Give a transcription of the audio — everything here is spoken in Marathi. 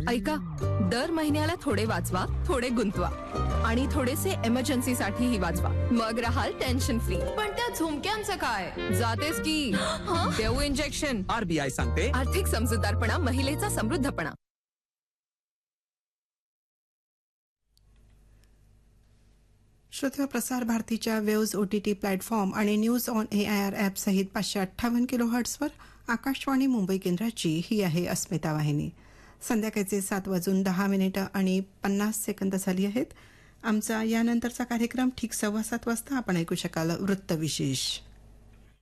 ऐका, दर महिन्याला थोडे वाचवा, थोडे गुंतवा आणि थोडेसे इमर्जन्सीसाठीही वाचवा. मग राहाल टेन्शन फ्री. पण त्या झुमक्यांचं काय? जातेस की देऊ इंजेक्शन. आरबीआय सांगते, आर्थिक समजूतदारपणा महिलेचा समृद्धपणा. श्रोते, प्रसार भारतीच्या वेव्ज OTT प्लॅटफॉर्म आणि न्यूज ऑन AIR ॲप सहित 558 किलोहर्ट्झवर आकाशवाणी मुंबई केंद्राची ही आहे अस्मिता वाहिनी. संध्याकाळचे 7:10 आणि 50 सेकंद झाली आहेत. आमचा यानंतरचा कार्यक्रम ठीक 7:15 वाजता आपण ऐकू शकाल वृत्तविशेष.